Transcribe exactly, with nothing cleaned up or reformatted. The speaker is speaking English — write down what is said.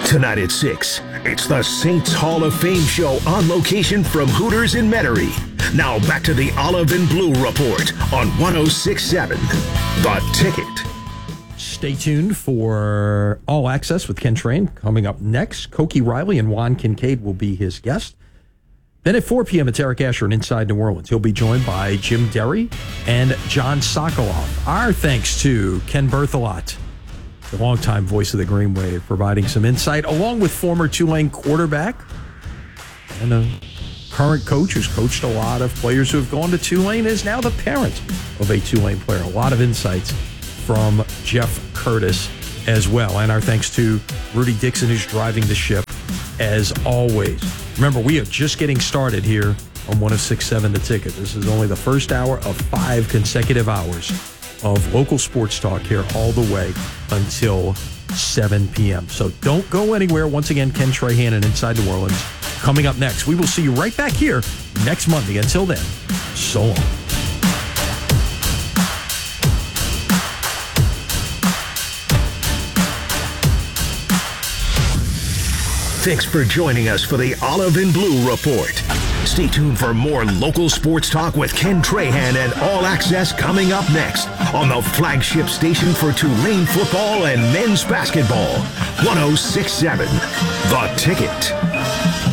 Tonight at six, it's the Saints Hall of Fame show on location from Hooters in Metairie. Now back to the Olive and Blue Report on one oh six point seven The Ticket. Stay tuned for All Access with Ken Train. Coming up next, Cokie Riley and Juan Kincaid will be his guest. Then at four p.m., it's Eric Asher in Inside New Orleans. He'll be joined by Jim Derry and John Sokoloff. Our thanks to Ken Berthelot, the longtime voice of the Green Wave, providing some insight, along with former Tulane quarterback and a current coach who's coached a lot of players who have gone to Tulane, is now the parent of a Tulane player. A lot of insights from Jeff Curtis as well. And our thanks to Rudy Dixon, who's driving the ship as always. Remember, we are just getting started here on one oh six point seven The Ticket. This is only the first hour of five consecutive hours of local sports talk here all the way until seven p.m. So don't go anywhere. Once again, Ken Trahan and Inside New Orleans coming up next. We will see you right back here next Monday. Until then, so long. Thanks for joining us for the Olive and Blue Report. Stay tuned for more local sports talk with Ken Trahan and All Access coming up next on the flagship station for Tulane football and men's basketball, one oh six point seven The Ticket.